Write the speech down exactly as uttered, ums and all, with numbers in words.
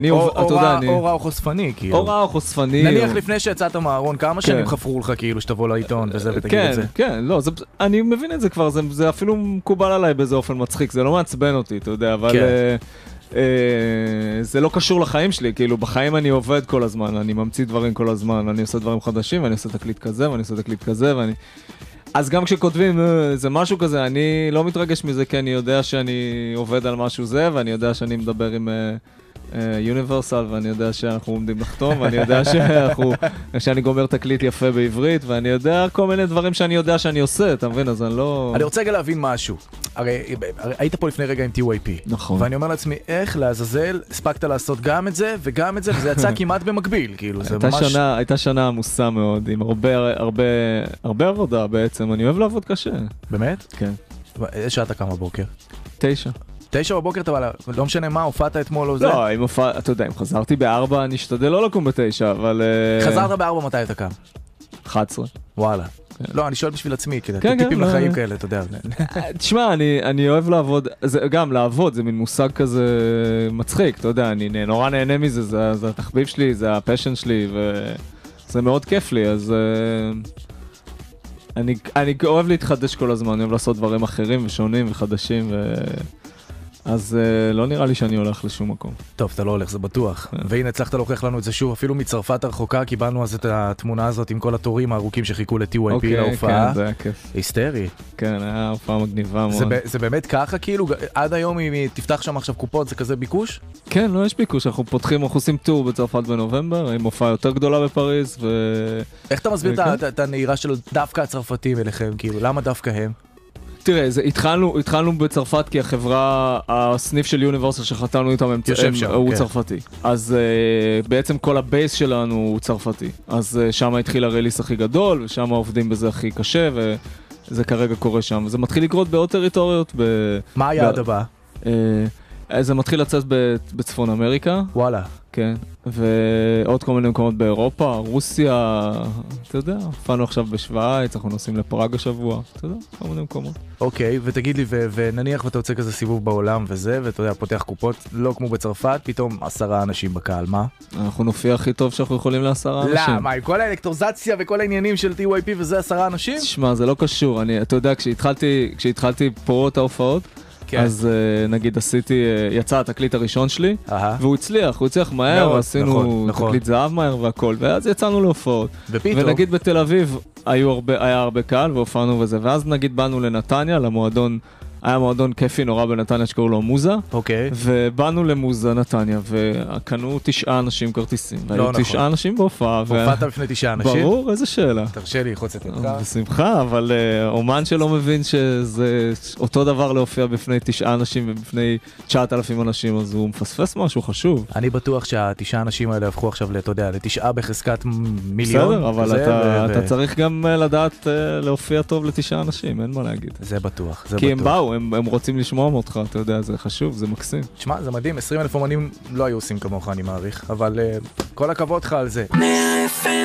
או רע או חושפני, כאילו. או רע או חושפני. נניח לפני שיצאת מהארון, כמה שנים חפרו לך, כאילו, שתבוא לעיתון וזה ותגיד את זה? כן, כן, לא, אני מבין את זה כבר, זה אפילו מקובל עליי באיזה אופן מצחיק, זה לא מעצבן אותי, אתה יודע, אבל זה לא קשור לחיים שלי, כאילו, בחיים אני עובד כל הזמן, אני ממציא דברים כל הזמן, אני עושה דברים חדשים, ואני עושה תקליט כזה, ואני עושה תקליט כזה, ואני... אז גם כשכותבים זה משהו כזה, אני לא מתרגש מזה, כי אני יודע שאני עובד על משהו זה, ואני יודע שאני מדבר עם יוניברסל, ואני יודע שאנחנו עומדים לחתום, ואני יודע שאנחנו, שאני גומר תקליט יפה בעברית, ואני יודע כל מיני דברים שאני יודע שאני עושה, אתה מבין? אז אני לא... אני רוצה רגע להבין משהו. הרי היית פה לפני רגע עם טי וואי פי. נכון. ואני אומר לעצמי, איך לעזאזל הספקת לעשות גם את זה וגם את זה, וזה יצא כמעט במקביל, כאילו, זה ממש... הייתה שנה עמוסה מאוד, עם הרבה, הרבה, הרבה עבודה בעצם. אני אוהב לעבוד קשה. באמת? כן. איזה שעה אתה קם בבוקר? תשע. תשע בבוקר, אבל לא משנה מה, הופעת אתמול או זה? לא, אם הופעת, אתה יודע, אם חזרתי בארבע, אני אשתדל לא לקום בתשע, אבל... חזרת בארבע, מתי אתה קם? אחת עשרה. וואלה. לא, אני שואל בשביל עצמי, טיפים לחיים כאלה, אתה יודע. תשמע, אני אוהב לעבוד, גם לעבוד, זה מין מושג כזה מצחיק, אתה יודע, אני נורא נהנה מזה, זה התחביב שלי, זה הפשן שלי, וזה מאוד כיף לי, אז אני אוהב להתחדש כל הזמן, אני אוהב לעשות דברים אחרים ושונים וחדשים, ו... אז uh, לא נראה לי שאני הולך לשום מקום. טוב, אתה לא הולך, זה בטוח. והנה, הצלחת להוכיח לנו את זה שוב, אפילו מצרפת הרחוקה, קיבלנו אז את התמונה הזאת עם כל התורים הארוכים שחיכו ל-טי וואי פי להופעה. כן, זה היה כיף. היסטרי. כן, היה הופעה מגניבה מאוד. זה, זה באמת ככה, כאילו, עד היום אם תפתח שם עכשיו קופות, זה כזה ביקוש? כן, לא יש ביקוש, אנחנו פותחים, אנחנו עושים טור בצרפת בנובמבר, עם הופעה יותר גדולה בפריז, ו... איך אתה מסביר כן? את הנהירה של דווקא הצרפתים אליכם, כאילו, למה דווקא הם? תראה, זה, התחלנו, התחלנו בצרפת כי החברה, הסניף של יוניברסל שחתמנו איתם, הם, הם, שם, הוא כן. צרפתי. אז uh, בעצם כל הבייס שלנו הוא צרפתי. אז uh, שם התחיל הרליס הכי גדול, ושם עובדים בזה הכי קשה, וזה כרגע קורה שם. זה מתחיל לקרות בעוד טריטוריות. ב, מה היעד הבא? Uh, זה מתחיל לצאת בצפון אמריקה. וואלה. כן, ועוד כל מיני מקומות באירופה, רוסיה, אתה יודע, הופענו עכשיו בשוויץ, אנחנו נוסעים לפראג השבוע, אתה יודע, כל מיני מקומות. אוקיי, ותגיד לי, ונניח ואתה יוצא כזה סיבוב בעולם וזה, ואתה יודע, פותח קופות, לא כמו בצרפת, פתאום עשרה אנשים בקהל, מה? אנחנו נופיע הכי טוב שאנחנו יכולים לעשרה אנשים. למה? עם כל האלקטורזציה וכל העניינים של טי וואי פי וזה עשרה אנשים? תשמע, זה לא קשור, אני, אתה יודע, כשהתחלתי, כשהתחלתי פה את ההופעות, אז נגיד עשיתי, יצא התקליט הראשון שלי, והוא הצליח, הוא הצליח מהר, עשינו תקליט זהב מהר והכל, ואז יצאנו להופעות. ונגיד בתל אביב היה הרבה קהל והופענו וזה, ואז נגיד באנו לנתניה, למועדון, היה מועדון כיפי נורא בנתניה שקראו לו מוזה, ובאנו למוזה נתניה, וקנו תשעה אנשים כרטיסים, והיו תשעה אנשים בהופעה. הופעת בפני תשעה אנשים? ברור, איזה שאלה. תרשה לי, חוץ את אותך. בשמחה, אבל אומן שלא מבין שזה אותו דבר להופיע בפני תשעה אנשים ובפני תשעת אלפים אנשים, אז הוא מפספס משהו חשוב. אני בטוח שהתשעה אנשים האלה הפכו עכשיו, אתה יודע, לתשעה בחזקת מיליון. בסדר, אבל אתה צריך גם לדעת להופיע טוב לתשעה אנשים, אין מה להגיד. זה בטוח, זה בטוח. כי הם באו, הם, הם רוצים לשמוע אותך, אתה יודע, זה חשוב, זה מקסים. תשמע, זה מדהים, עשרים אלף אומנים לא היו עושים כמוך, אני מעריך, אבל uh, כל הכבוד לך על זה.